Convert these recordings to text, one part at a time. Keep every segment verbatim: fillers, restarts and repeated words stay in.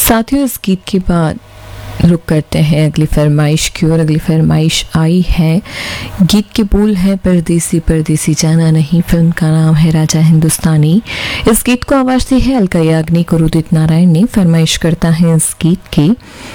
साथियों, इस गीत के बाद रुक करते हैं अगली फरमाइश की और अगली फरमाइश आई है। गीत के बोल है परदेसी परदेसी जाना नहीं, फिल्म का नाम है राजा हिंदुस्तानी। इस गीत को आवाज दी है अलका याग्निक और उदित नारायण ने। फरमाइश करता है इस गीत की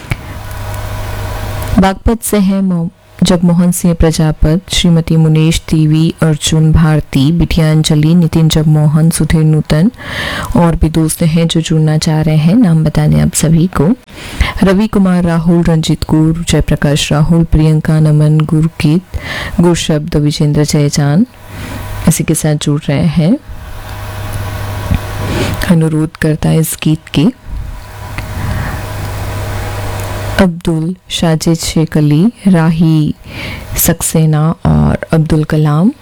बागपत से है जगमोहन सिंह प्रजापत, श्रीमती मुनेश देवी, अर्जुन भारती, बिटिया अंजलि, नितिन जगमोहन, सुधीर नूतन और भी दोस्त हैं जो जुड़ना चाह रहे हैं। नाम बता दें आप सभी को। रवि कुमार राहुल, रंजीत गुर, जयप्रकाश राहुल, प्रियंका नमन, गुरकीत, गुरशब्द, विजेंद्र जयजान इसी के साथ जुड़ रहे हैं। अनुरोध करता है इस गीत की अब्दुल, साजिद शेख अली, राही सक्सेना और अब्दुल कलाम।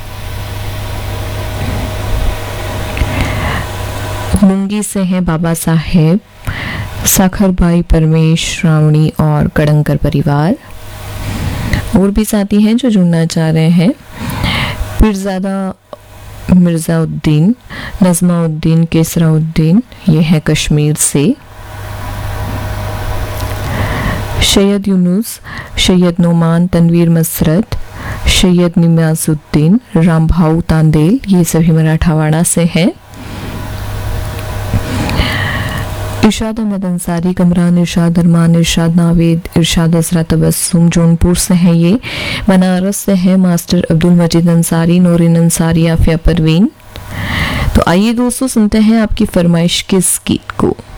मुंगी से हैं बाबा साहेब, साखरबाई, परमेश, श्रावणी और कड़ंकर परिवार। और भी साथी हैं जो जुड़ना चाह रहे हैं। पीरजादा मिर्ज़ाउद्दीन, नज़माउद्दीन, केसराउद्दीन, ये है कश्मीर से। सैयद यूनुस, सैयद नोमान, तनवीर मसरत, सैयद निमाजुद्दीन, रामभाऊ तांदेल, ये सभी मराठावाड़ा से हैं। इरशाद अहमद अंसारी, कमरान, इरशाद अरमान, इरशाद नावेद, इरशाद असरा तबस्सुम जौनपुर से हैं ये। बनारस से हैं मास्टर अब्दुल मजीद अंसारी, नूरिन अंसारी, आफिया परवीन। तो आइए दोस्तों सुनते हैं आपकी फरमाइश किस गीत को।